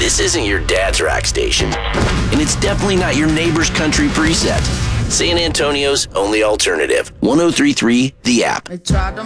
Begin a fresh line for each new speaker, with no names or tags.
This isn't your dad's rock station, and it's definitely not your neighbor's country preset. San Antonio's only alternative. 103.3 The App.
They tried to